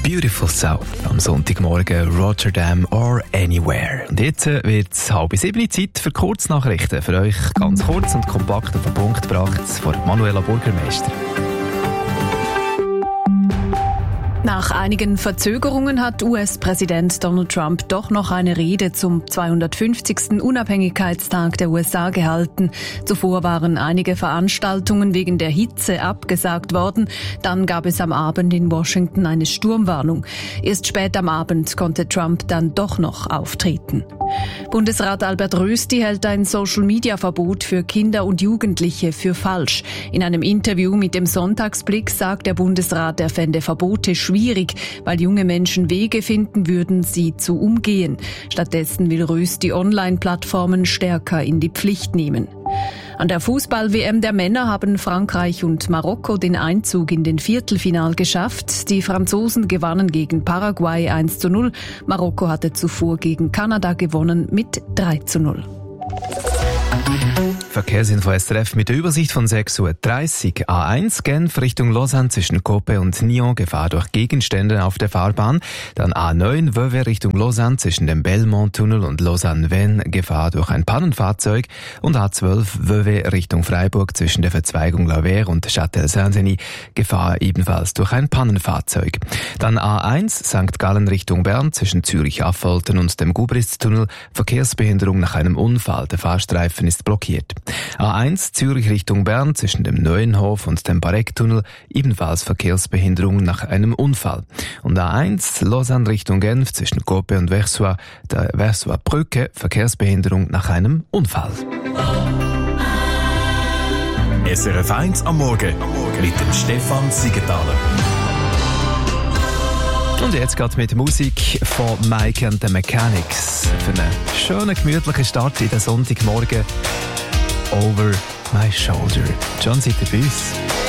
Beautiful South am Sonntagmorgen, Rotterdam or Anywhere. Und jetzt wird es 6:30 Zeit für Kurznachrichten. Für euch ganz kurz und kompakt auf den Punkt gebracht von Manuela Burgermeister. Nach einigen Verzögerungen hat US-Präsident Donald Trump doch noch eine Rede zum 250. Unabhängigkeitstag der USA gehalten. Zuvor waren einige Veranstaltungen wegen der Hitze abgesagt worden. Dann gab es am Abend in Washington eine Sturmwarnung. Erst spät am Abend konnte Trump dann doch noch auftreten. Bundesrat Albert Rösti hält ein Social-Media-Verbot für Kinder und Jugendliche für falsch. In einem Interview mit dem Sonntagsblick sagt der Bundesrat, er fände Verbote schwierig, weil junge Menschen Wege finden würden, sie zu umgehen. Stattdessen will Rösti Online-Plattformen stärker in die Pflicht nehmen. An der Fußball-WM der Männer haben Frankreich und Marokko den Einzug in den Viertelfinal geschafft. Die Franzosen gewannen gegen Paraguay 1:0. Marokko hatte zuvor gegen Kanada gewonnen mit 3:0. Verkehrsinfo SRF mit der Übersicht von 6:30 Uhr. A1 Genf Richtung Lausanne zwischen Cope und Nyon, Gefahr durch Gegenstände auf der Fahrbahn. Dann A9 Vevey Richtung Lausanne zwischen dem Belmont-Tunnel und Lausanne-Vennes, Gefahr durch ein Pannenfahrzeug. Und A12 Vevey Richtung Freiburg zwischen der Verzweigung La Verre und Châtel-Saint-Denis, Gefahr ebenfalls durch ein Pannenfahrzeug. Dann A1 St. Gallen Richtung Bern zwischen Zürich-Affolter und dem Gubritztunnel, Verkehrsbehinderung nach einem Unfall. Der Fahrstreifen ist blockiert. A1 Zürich Richtung Bern zwischen dem Neuenhof und dem Barecktunnel, ebenfalls Verkehrsbehinderung nach einem Unfall. Und A1 Lausanne Richtung Genf zwischen Cope und Versoix, der Versoix-Brücke, Verkehrsbehinderung nach einem Unfall. SRF 1 am Morgen mit dem Stefan Siegenthaler. Und jetzt geht's mit Musik von Mike and the Mechanics. Für einen schönen, gemütlichen Start in den Sonntagmorgen. Over My Shoulder. John, seid ihr bei uns?